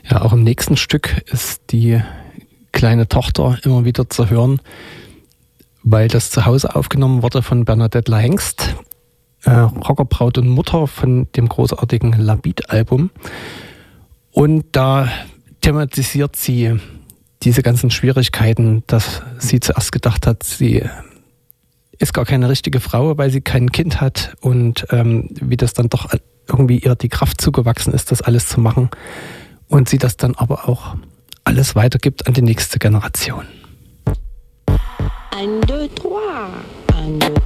Ja, auch im nächsten Stück ist die kleine Tochter immer wieder zu hören, weil das zu Hause aufgenommen wurde von Bernadette Hengst, Rockerbraut und Mutter von dem großartigen Labid-Album. Und da thematisiert sie diese ganzen Schwierigkeiten, dass sie zuerst gedacht hat, sie ist gar keine richtige Frau, weil sie kein Kind hat und wie das dann doch irgendwie ihr die Kraft zugewachsen ist, das alles zu machen und sie das dann aber auch alles weitergibt an die nächste Generation. 1, 2, 3, 1, 2, 3.